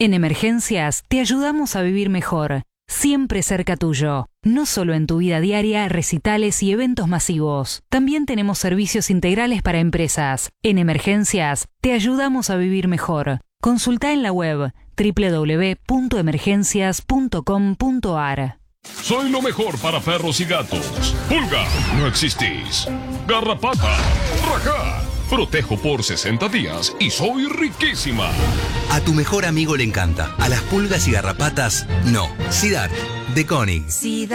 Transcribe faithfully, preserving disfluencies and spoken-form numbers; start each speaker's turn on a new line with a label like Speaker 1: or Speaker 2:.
Speaker 1: En Emergencias te ayudamos a vivir mejor, siempre cerca tuyo. No solo en tu vida diaria, recitales y eventos masivos. También tenemos servicios integrales para empresas. En Emergencias te ayudamos a vivir mejor. Consulta en la web doble u doble u doble u punto emergencias punto com punto a r.
Speaker 2: Soy lo mejor para perros y gatos. Pulga, no existís. Garrapata, rajá. Protejo por sesenta días y soy riquísima.
Speaker 3: A tu mejor amigo le encanta. A las pulgas y garrapatas, no. Sidar, de Konig.